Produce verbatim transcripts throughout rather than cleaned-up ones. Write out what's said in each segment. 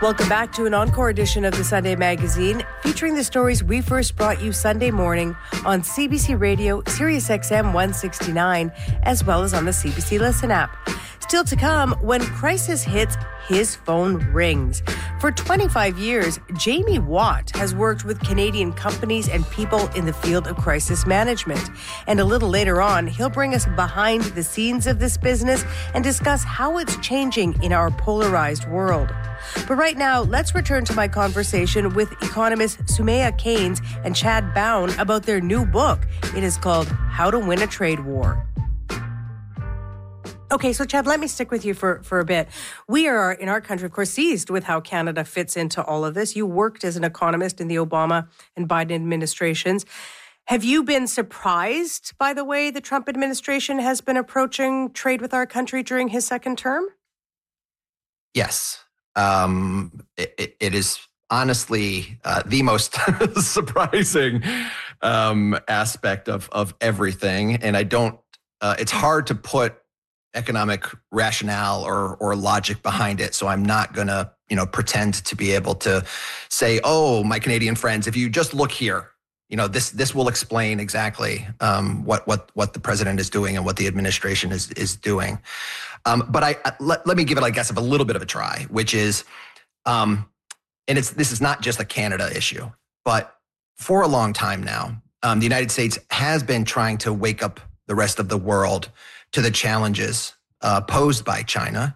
Welcome back to an encore edition of the Sunday Magazine, featuring the stories we first brought you Sunday morning on C B C Radio, Sirius X M one sixty-nine, as well as on the C B C Listen app. Still to come, when crisis hits, his phone rings. For twenty-five years, Jamie Watt has worked with Canadian companies and people in the field of crisis management. And a little later on, he'll bring us behind the scenes of this business and discuss how it's changing in our polarized world. But right now, let's return to my conversation with economists Soumaya Keynes and Chad Bown about their new book. It is called How to Win a Trade War. Okay, so Chad, let me stick with you for, for a bit. We are, in our country, of course, seized with how Canada fits into all of this. You worked as an economist in the Obama and Biden administrations. Have you been surprised by the way the Trump administration has been approaching trade with our country during his second term? Yes. Um, it, it is honestly uh, the most surprising um, aspect of, of everything. And I don't, uh, it's hard to put economic rationale or or logic behind it. So I'm not going to, you know, pretend to be able to say, oh, my Canadian friends, if you just look here, you know, this this will explain exactly um, what what what the president is doing and what the administration is is doing. Um, but I let, let me give it, I guess, a little bit of a try, which is, um, and it's this is not just a Canada issue, but for a long time now, um, the United States has been trying to wake up the rest of the world to the challenges uh, posed by China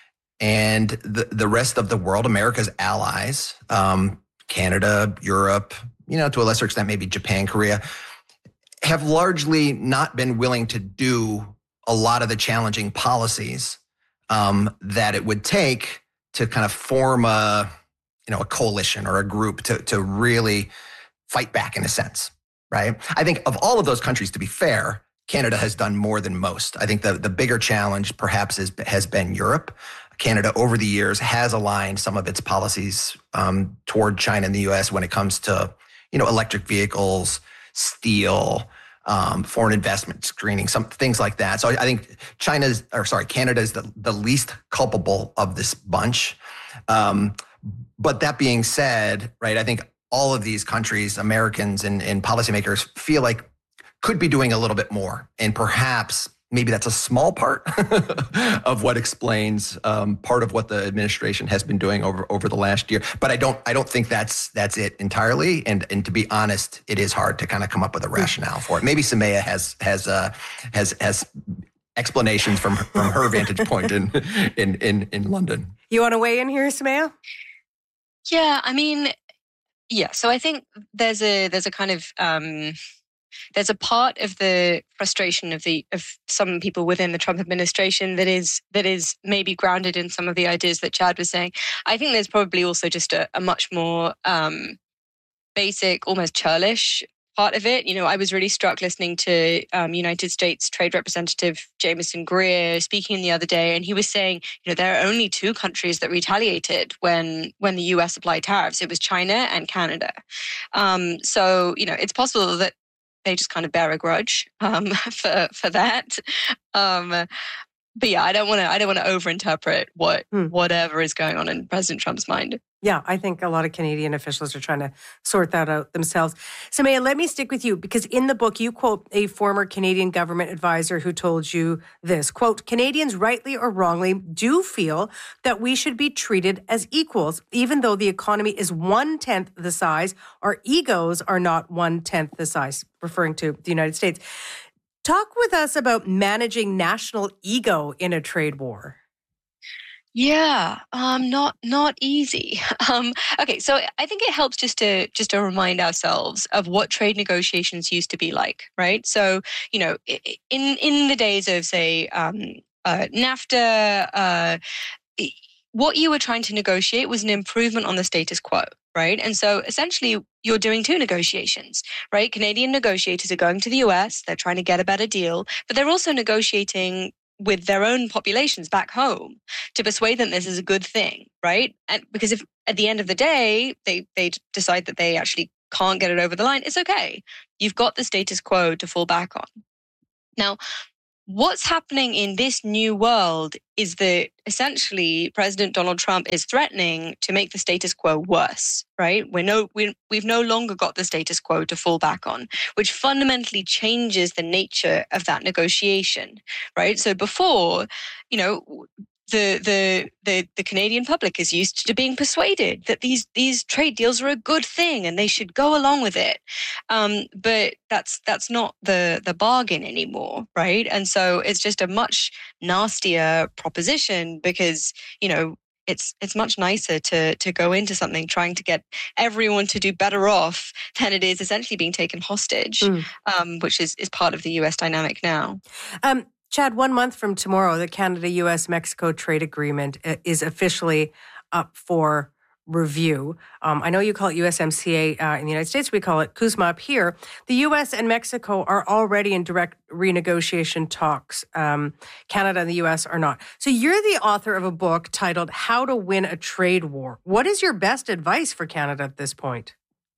and the, the rest of the world, America's allies, um, Canada, Europe, you know, to a lesser extent, maybe Japan, Korea, have largely not been willing to do a lot of the challenging policies um, that it would take to kind of form a, you know, a coalition or a group to, to really fight back in a sense, right? I think of all of those countries, to be fair, Canada has done more than most. I think the, the bigger challenge perhaps is, has been Europe. Canada over the years has aligned some of its policies um, toward China and the U S when it comes to, you know, electric vehicles, steel, um, foreign investment screening, some things like that. So I, I think China's, or sorry, Canada is the, the least culpable of this bunch. Um, but that being said, right, I think all of these countries, Americans and, and policymakers feel like could be doing a little bit more. And perhaps maybe that's a small part of what explains um, part of what the administration has been doing over, over the last year. But I don't I don't think that's that's it entirely. And and to be honest, it is hard to kind of come up with a rationale for it. Maybe Soumaya has has uh, has has explanations from from her vantage point in in in, in London. You want to weigh in here, Soumaya? Yeah, I mean, yeah. So I think there's a there's a kind of um, There's a part of the frustration of the of some people within the Trump administration that is that is maybe grounded in some of the ideas that Chad was saying. I think there's probably also just a, a much more um, basic, almost churlish part of it. You know, I was really struck listening to um, United States Trade Representative Jameson Greer speaking the other day, and he was saying, you know, there are only two countries that retaliated when when the U S applied tariffs. It was China and Canada. Um, so, you know, it's possible that they just kind of bear a grudge um, for for that. Um, but yeah, I don't want to. I don't want to overinterpret what hmm. whatever is going on in President Trump's mind. Yeah, I think a lot of Canadian officials are trying to sort that out themselves. Soumaya, let me stick with you because in the book you quote a former Canadian government advisor who told you this, quote, Canadians rightly or wrongly do feel that we should be treated as equals, even though the economy is one-tenth the size, our egos are not one-tenth the size, referring to the United States. Talk with us about managing national ego in a trade war. Yeah, um, not not easy. Um, okay, so I think it helps just to just to remind ourselves of what trade negotiations used to be like, right? So, you know, in in the days of say um, uh, NAFTA, uh, what you were trying to negotiate was an improvement on the status quo, right? And so essentially, you're doing two negotiations, right? Canadian negotiators are going to the U S, they're trying to get a better deal, but they're also negotiating with their own populations back home to persuade them this is a good thing, right? And because if at the end of the day, they, they decide that they actually can't get it over the line, it's okay. You've got the status quo to fall back on. Now, what's happening in this new world is that essentially President Donald Trump is threatening to make the status quo worse, right? We're no, we, we've no longer got the status quo to fall back on, which fundamentally changes the nature of that negotiation, right? So before, you know, The, the the the Canadian public is used to being persuaded that these these trade deals are a good thing and they should go along with it, um, but that's that's not the the bargain anymore, right? And so it's just a much nastier proposition because you know it's it's much nicer to to go into something trying to get everyone to do better off than it is essentially being taken hostage, mm. um, which is is part of the U S dynamic now. Um, Chad, one month from tomorrow, the Canada-U S Mexico trade agreement is officially up for review. Um, I know you call it U S M C A uh, in the United States. We call it CUSMA up here. The U S and Mexico are already in direct renegotiation talks. Um, Canada and the U S are not. So you're the author of a book titled How to Win a Trade War. What is your best advice for Canada at this point?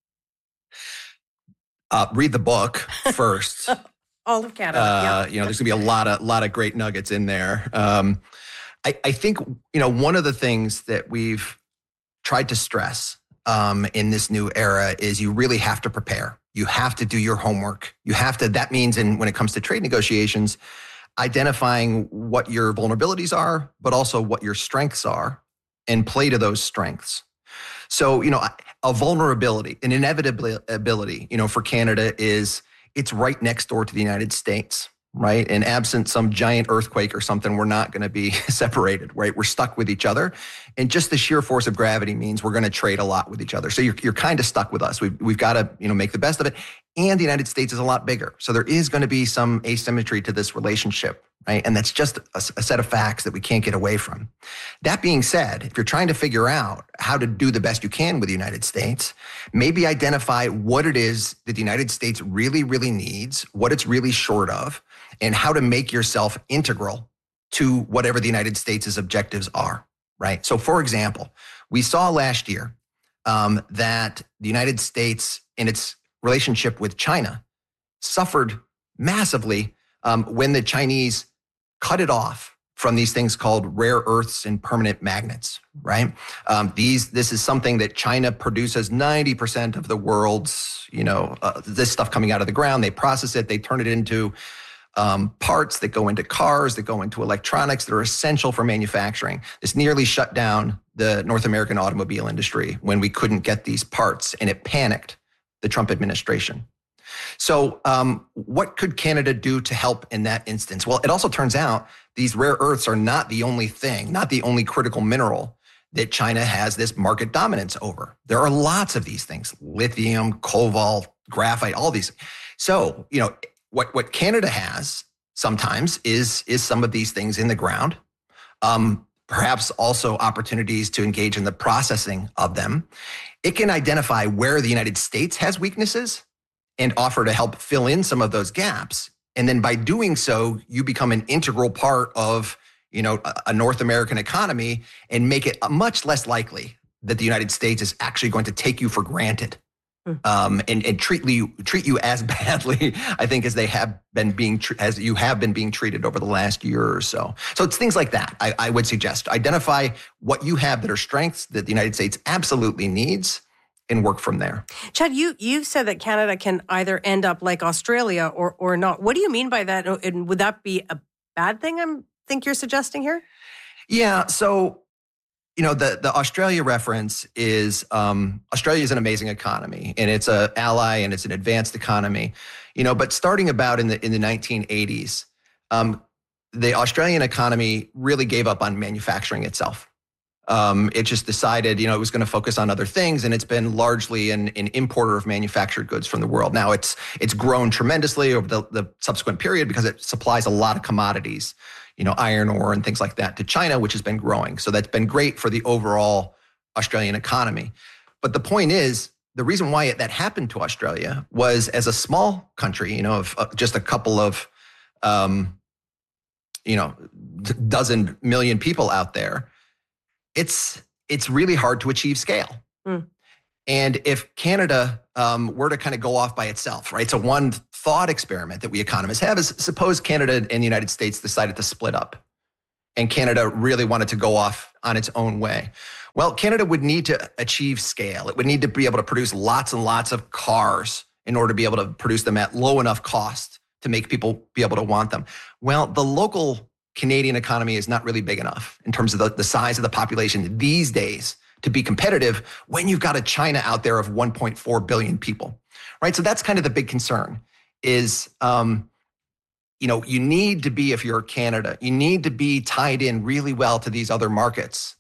Uh, read the book first. All of Canada. Uh, yep. You know, there's gonna be a lot of lot of great nuggets in there. Um, I, I think you know one of the things that we've tried to stress um, in this new era is you really have to prepare. You have to do your homework. You have to. That means, in when it comes to trade negotiations, identifying what your vulnerabilities are, but also what your strengths are, and play to those strengths. So you know, a vulnerability, an inevitability, you know, for Canada is. It's right next door to the United States, right? And absent some giant earthquake or something, we're not going to be separated, right? We're stuck with each other. And just the sheer force of gravity means we're going to trade a lot with each other. So you're, you're kind of stuck with us. We've, we've got to, you know, make the best of it. And the United States is a lot bigger. So there is going to be some asymmetry to this relationship, right? And that's just a, a set of facts that we can't get away from. That being said, if you're trying to figure out how to do the best you can with the United States, maybe identify what it is that the United States really, really needs, what it's really short of, and how to make yourself integral to whatever the United States' objectives are, right? So for example, we saw last year um, that the United States in its relationship with China suffered massively um, when the Chinese cut it off from these things called rare earths and permanent magnets, right? Um, these, this is something that China produces ninety percent of the world's, you know, uh, this stuff coming out of the ground. They process it, they turn it into um, parts that go into cars, that go into electronics, that are essential for manufacturing. This nearly shut down the North American automobile industry when we couldn't get these parts, and it panicked the Trump administration. So um, what could Canada do to help in that instance? Well, it also turns out these rare earths are not the only thing, not the only critical mineral that China has this market dominance over. There are lots of these things, lithium, cobalt, graphite, all these. So, you know, what, what Canada has sometimes is, is some of these things in the ground, um, perhaps also opportunities to engage in the processing of them. It can identify where the United States has weaknesses and offer to help fill in some of those gaps. And then by doing so, you become an integral part of, you know, a North American economy and make it much less likely that the United States is actually going to take you for granted mm. um, and, and treat you treat you as badly, I think, as they have been being as you have been being treated over the last year or so. So it's things like that. I, I would suggest identify what you have that are strengths that the United States absolutely needs, and work from there. Chad, you you said that Canada can either end up like Australia or or not. What do you mean by that? And would that be a bad thing? I think you're suggesting here. Yeah. So, you know, the the Australia reference is um, Australia is an amazing economy, and it's an ally, and it's an advanced economy. You know, but starting about in the in the nineteen eighties, um, the Australian economy really gave up on manufacturing itself. Um, it just decided, you know, it was going to focus on other things, and it's been largely an, an importer of manufactured goods from the world. Now it's it's grown tremendously over the, the subsequent period because it supplies a lot of commodities, you know, iron ore and things like that to China, which has been growing. So that's been great for the overall Australian economy. But the point is, the reason why it, that happened to Australia was as a small country, you know, of uh, just a couple of, um, you know, d- dozen million people out there. It's it's really hard to achieve scale. Mm. And if Canada um, were to kind of go off by itself, right? So one thought experiment that we economists have is suppose Canada and the United States decided to split up and Canada really wanted to go off on its own way. Well, Canada would need to achieve scale. It would need to be able to produce lots and lots of cars in order to be able to produce them at low enough cost to make people be able to want them. Well, the local Canadian economy is not really big enough in terms of the, the size of the population these days to be competitive when you've got a China out there of one point four billion people, right? So that's kind of the big concern is, um, you know, you need to be, if you're Canada, you need to be tied in really well to these other markets,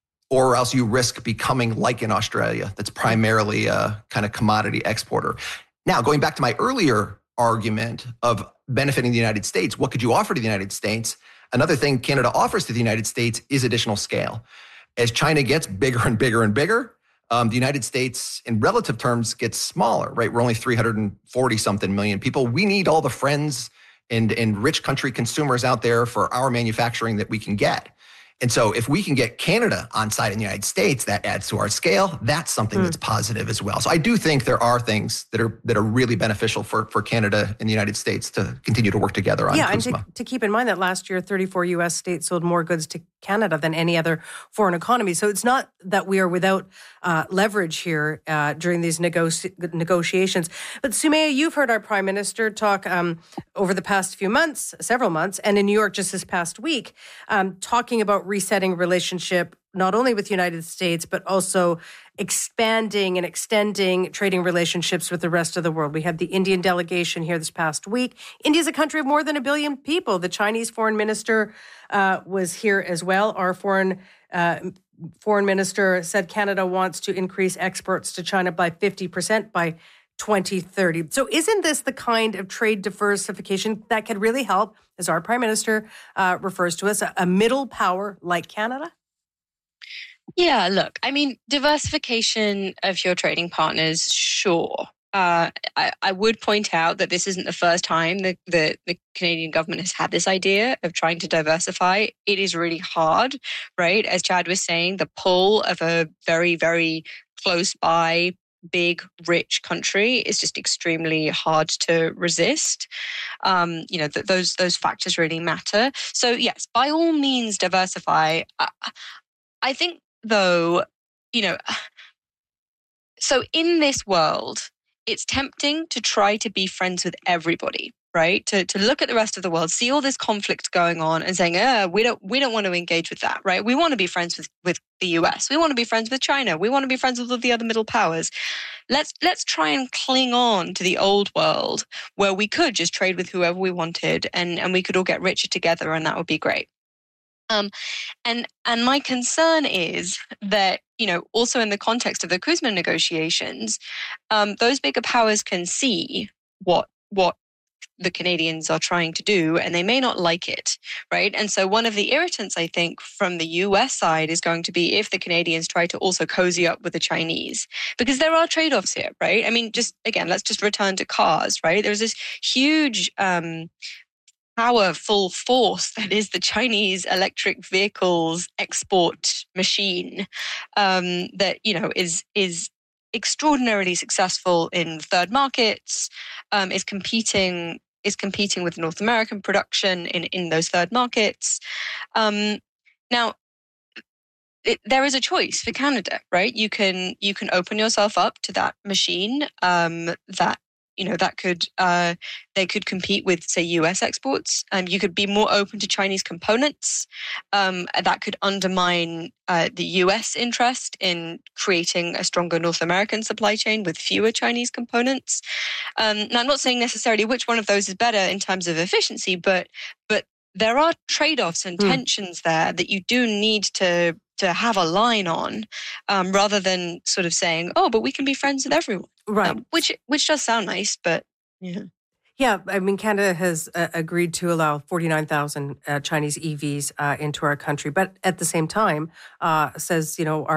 or else you risk becoming like in Australia, that's primarily a kind of commodity exporter. Now, going back to my earlier argument of benefiting the United States, what could you offer to the United States? Another thing Canada offers to the United States is additional scale. As China gets bigger and bigger and bigger, um, the United States, in relative terms, gets smaller, right? We're only three hundred forty something million people. We need all the friends and, and rich country consumers out there for our manufacturing that we can get. And so if we can get Canada on side in the United States, that adds to our scale. That's something mm. that's positive as well. So I do think there are things that are that are really beneficial for, for Canada and the United States to continue to work together on. Yeah, and to, to keep in mind that last year, thirty-four U S states sold more goods to Canada than any other foreign economy. So it's not that we are without uh, leverage here uh, during these negoci- negotiations. But Soumaya, you've heard our Prime Minister talk um, over the past few months, several months, and in New York just this past week, um, talking about resetting relationship not only with the United States, but also expanding and extending trading relationships with the rest of the world. We had the Indian delegation here this past week. India is a country of more than a billion people. The Chinese foreign minister uh, was here as well. Our foreign uh, foreign minister said Canada wants to increase exports to China by fifty percent by twenty thirty. So isn't this the kind of trade diversification that could really help, as our Prime Minister uh, refers to us, a, a middle power like Canada? Yeah, look, I mean, diversification of your trading partners, sure. Uh, I, I would point out that this isn't the first time that the, the Canadian government has had this idea of trying to diversify. It is really hard, right? As Chad was saying, the pull of a very, very close by, big, rich country is just extremely hard to resist. Um, you know, th- those those factors really matter. So yes, by all means, diversify. I, I think, though, you know, so in this world, it's tempting to try to be friends with everybody, right? To to look at the rest of the world, see all this conflict going on and saying, uh, we don't we don't want to engage with that, right? We want to be friends with, with the U S. We want to be friends with China. We want to be friends with all the other middle powers. Let's let's try and cling on to the old world where we could just trade with whoever we wanted and, and we could all get richer together and that would be great. Um, and and my concern is that, you know, also in the context of the CUSMA negotiations, um, those bigger powers can see what what the Canadians are trying to do, and they may not like it, right? And so one of the irritants, I think, from the U S side is going to be if the Canadians try to also cozy up with the Chinese, because there are trade-offs here, right? I mean, just again, let's just return to cars, right? There's this huge um, powerful force that is the Chinese electric vehicles export machine um, that, you know, is is extraordinarily successful in third markets, um, is competing is competing with North American production in, in those third markets. Um, now, it, there is a choice for Canada, right? You can you can open yourself up to that machine um, that. You know, that could, uh, they could compete with, say, U S exports. Um, you could be more open to Chinese components. Um, that could undermine uh, the U S interest in creating a stronger North American supply chain with fewer Chinese components. Um, now, I'm not saying necessarily which one of those is better in terms of efficiency, but but there are trade-offs and mm. tensions there that you do need to to have a line on, um, rather than sort of saying, "Oh, but we can be friends with everyone," right? Um, which which does sound nice, but yeah, yeah. I mean, Canada has uh, agreed to allow forty-nine thousand uh, Chinese E Vs uh, into our country, but at the same time, uh, says you know our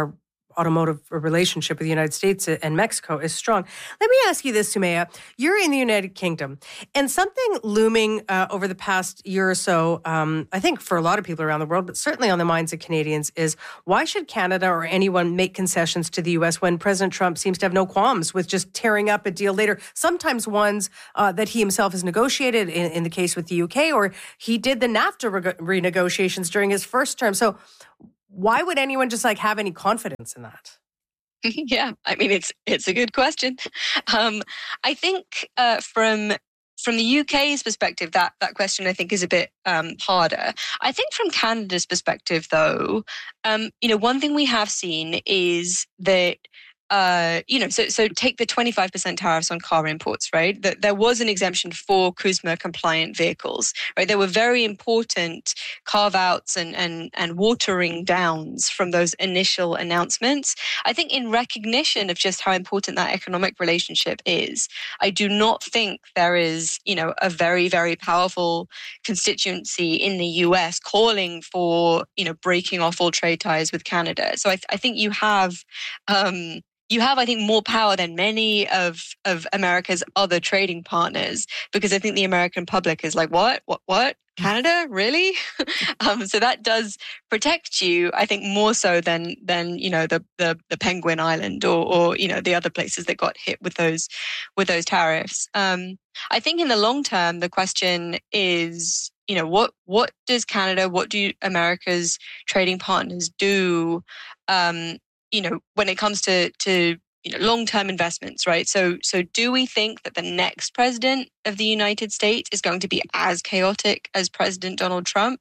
automotive relationship with the United States and Mexico is strong. Let me ask you this, Soumaya. You're in the United Kingdom, and something looming uh, over the past year or so, um, I think for a lot of people around the world, but certainly on the minds of Canadians, is why should Canada or anyone make concessions to the U S when President Trump seems to have no qualms with just tearing up a deal later, sometimes ones uh, that he himself has negotiated in, in the case with the U K, or he did the NAFTA re- renegotiations during his first term. So why would anyone just like have any confidence in that? Yeah, I mean, it's it's a good question. Um, I think uh, from from the U K's perspective, that that question I think is a bit um, harder. I think from Canada's perspective, though, um, you know, one thing we have seen is that. Uh, you know, so so take the twenty-five percent tariffs on car imports, right? That there was an exemption for C U S M A compliant vehicles, right? There were very important carve outs and and and watering downs from those initial announcements. I think in recognition of just how important that economic relationship is, I do not think there is, you know, a very, very powerful constituency in the U S calling for, you know, breaking off all trade ties with Canada. So I, th- I think you have, um, You have, I think, more power than many of, of America's other trading partners, because I think the American public is like, what, what, what? Canada, really? um, so that does protect you, I think, more so than than you know the the, the Penguin Island or or you know the other places that got hit with those with those tariffs. Um, I think in the long term, the question is, you know, what what does Canada, what do America's trading partners do? Um, you know, when it comes to to you know long-term investments, right? So so do we think that the next president of the United States is going to be as chaotic as President Donald Trump?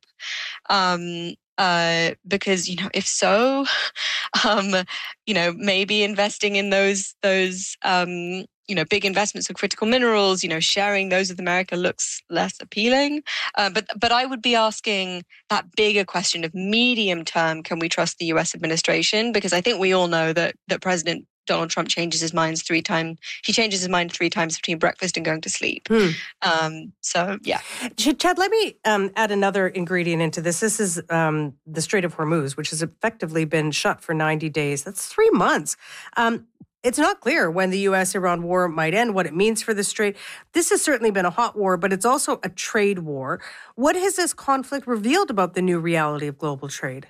Um, uh, because you know, if so, um, you know, maybe investing in those those um, you know big investments of critical minerals, you know, sharing those with America looks less appealing. Uh, but but I would be asking that bigger question of medium term: can we trust the U S administration? Because I think we all know that that President Donald Trump changes his mind three times. He changes his mind three times between breakfast and going to sleep. Hmm. Um, so, yeah. Chad, let me um, add another ingredient into this. This is um, the Strait of Hormuz, which has effectively been shut for ninety days. That's three months. Um, it's not clear when the U S-Iran war might end, what it means for the strait. This has certainly been a hot war, but it's also a trade war. What has this conflict revealed about the new reality of global trade?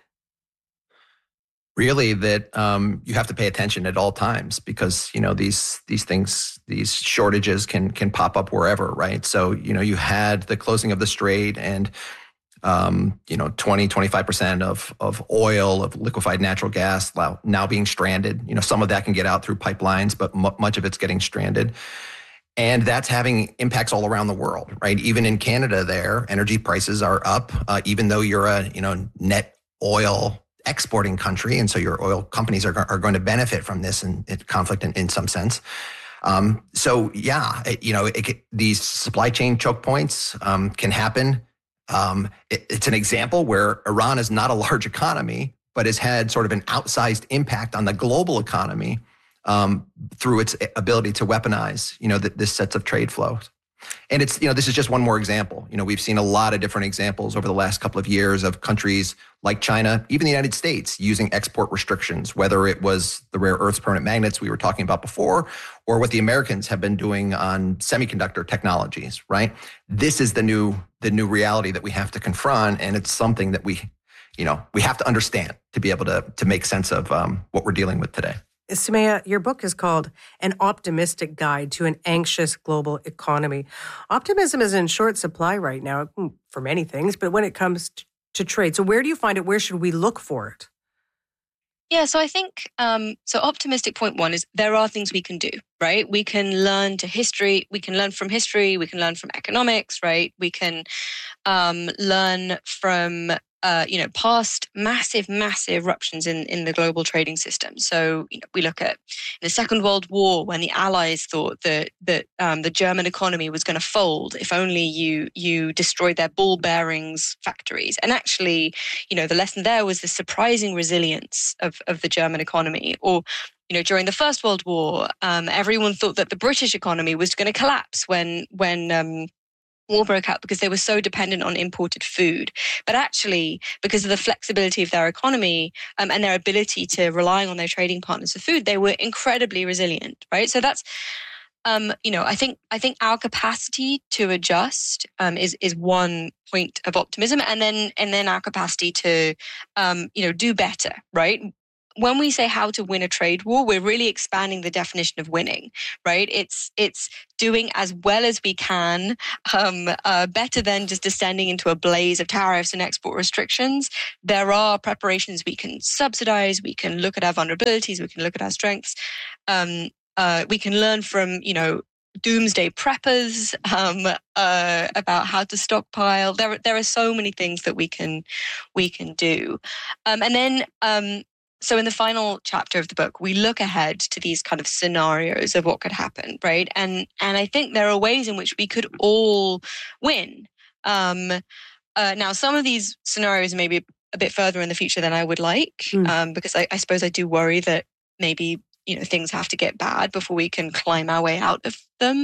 Really, that um, you have to pay attention at all times, because you know these these things, these shortages can can pop up wherever, right? So you know you had the closing of the strait, and um, you know twenty, twenty-five percent of of oil, of liquefied natural gas now being stranded. You know some of that can get out through pipelines, but m- much of it's getting stranded. And that's having impacts all around the world, right? Even in Canada, there energy prices are up, uh, even though you're a you know net oil exporting country, and so your oil companies are, are going to benefit from this in, in conflict in, in some sense. Um, so yeah, it, you know, it, these supply chain choke points um, can happen. Um, it, it's an example where Iran is not a large economy, but has had sort of an outsized impact on the global economy um, through its ability to weaponize, you know, the, this sets of trade flows. And it's, you know, this is just one more example. You know, we've seen a lot of different examples over the last couple of years of countries like China, even the United States, using export restrictions, whether it was the rare earths permanent magnets we were talking about before, or what the Americans have been doing on semiconductor technologies, right? This is the new, the new reality that we have to confront. And it's something that we, you know, we have to understand to be able to, to make sense of um, what we're dealing with today. Soumaya, your book is called An Optimistic Guide to an Anxious Global Economy. Optimism is in short supply right now for many things, but when it comes to trade, so where do you find it? Where should we look for it? Yeah, so I think, um, so optimistic point one is there are things we can do, right? We can learn to history, we can learn from history, we can learn from economics, right? We can um, learn from Uh, you know, past massive, massive eruptions in, in the global trading system. So, you know, we look at the Second World War, when the Allies thought that that um, the German economy was going to fold if only you you destroyed their ball bearings factories. And actually, you know, the lesson there was the surprising resilience of of the German economy. Or, you know, during the First World War, um, everyone thought that the British economy was going to collapse when when um, war broke out because they were so dependent on imported food. But actually, because of the flexibility of their economy um, and their ability to rely on their trading partners for food, they were incredibly resilient, right? So that's, um, you know, I think I think our capacity to adjust um, is is one point of optimism, and then and then our capacity to, um, you know, do better, right? When we say how to win a trade war, we're really expanding the definition of winning, right? It's it's doing as well as we can, um, uh, better than just descending into a blaze of tariffs and export restrictions. There are preparations we can subsidize. We can look at our vulnerabilities. We can look at our strengths. Um, uh, we can learn from, you know, doomsday preppers um, uh, about how to stockpile. There, there are so many things that we can we can do, um, and then. Um, So in the final chapter of the book, we look ahead to these kind of scenarios of what could happen, right? And and I think there are ways in which we could all win. Um, uh, now, some of these scenarios may be a bit further in the future than I would like, mm. um, because I, I suppose I do worry that maybe, you know, things have to get bad before we can climb our way out of them.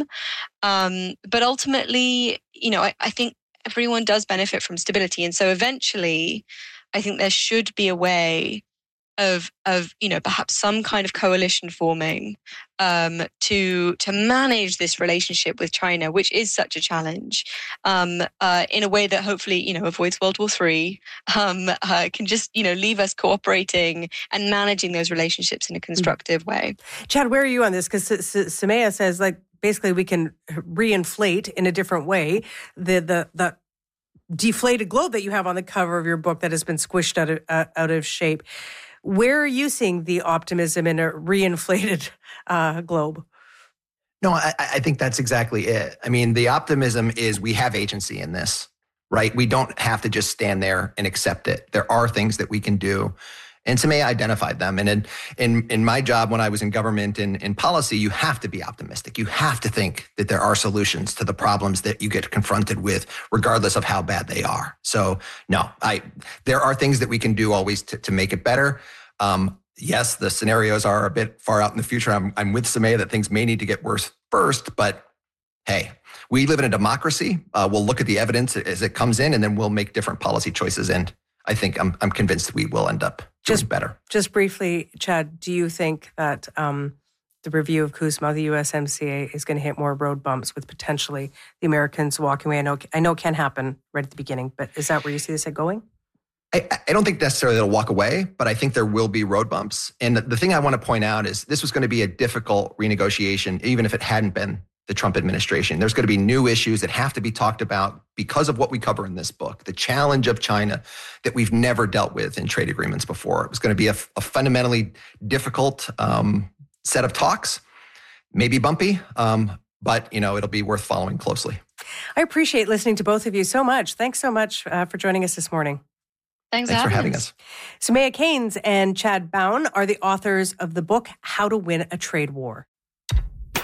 Um, but ultimately, you know, I, I think everyone does benefit from stability. And so eventually, I think there should be a way of, of you know, perhaps some kind of coalition forming um, to to manage this relationship with China, which is such a challenge, um, uh, in a way that hopefully, you know, avoids World War Three, um, uh, can just, you know, leave us cooperating and managing those relationships in a constructive mm-hmm. way. Chad, where are you on this? Because S- S- Soumaya says, like, basically we can reinflate in a different way the the the deflated globe that you have on the cover of your book that has been squished out of uh, out of shape. Where are you seeing the optimism in a reinflated uh, globe? No, I, I think that's exactly it. I mean, the optimism is we have agency in this, right? We don't have to just stand there and accept it. There are things that we can do. And Soumaya identified them. And in, in, in my job when I was in government and in policy, you have to be optimistic. You have to think that there are solutions to the problems that you get confronted with, regardless of how bad they are. So no, I there are things that we can do always to, to make it better. Um, yes, the scenarios are a bit far out in the future. I'm, I'm with Soumaya that things may need to get worse first, but hey, we live in a democracy. Uh, we'll look at the evidence as it comes in, and then we'll make different policy choices. And I think I'm I'm convinced we will end up doing just better. Just briefly, Chad, do you think that um, the review of CUSMA, the U S M C A, is going to hit more road bumps with potentially the Americans walking away? I know I know it can happen right at the beginning, but is that where you see this going? I, I don't think necessarily they'll walk away, but I think there will be road bumps. And the, the thing I want to point out is this was going to be a difficult renegotiation, even if it hadn't been the Trump administration. There's going to be new issues that have to be talked about because of what we cover in this book, the challenge of China that we've never dealt with in trade agreements before. It was going to be a, a fundamentally difficult um, set of talks, maybe bumpy, um, but you know it'll be worth following closely. I appreciate listening to both of you so much. Thanks so much uh, for joining us this morning. Thanks, Thanks for having us. us. Soumaya Keynes and Chad Bown are the authors of the book, How to Win a Trade War.